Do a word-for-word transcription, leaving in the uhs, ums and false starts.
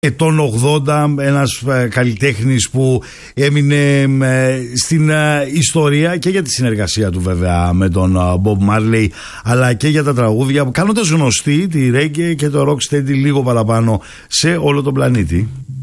ετών ογδόντα, ένας ε, καλλιτέχνης που έμεινε ε, στην ε, ιστορία και για τη συνεργασία του βέβαια με τον ε, Bob Marley, αλλά και για τα τραγούδια, κάνοντας γνωστή τη reggae και το rocksteady λίγο παραπάνω σε όλο τον πλανήτη.